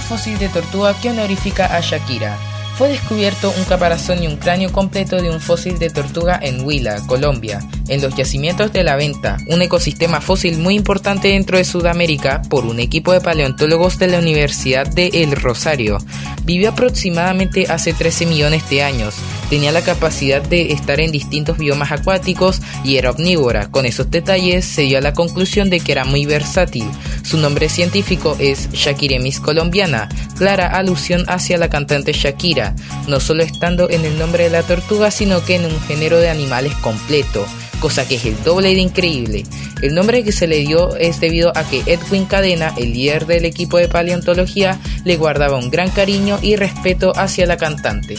fósil de tortuga que honorifica a Shakira. Fue descubierto un caparazón y un cráneo completo de un fósil de tortuga en Huila, Colombia, en los yacimientos de La Venta, un ecosistema fósil muy importante dentro de Sudamérica, por un equipo de paleontólogos de la Universidad de El Rosario. Vivió aproximadamente hace 13 millones de años, tenía la capacidad de estar en distintos biomas acuáticos y era omnívora. Con esos detalles se dio a la conclusión de que era muy versátil. Su nombre científico es Shakiremis colombiana, clara alusión hacia la cantante Shakira, no solo estando en el nombre de la tortuga, sino que en un género de animales completo, cosa que es el doble de increíble. El nombre que se le dio es debido a que Edwin Cadena, el líder del equipo de paleontología, le guardaba un gran cariño y respeto hacia la cantante.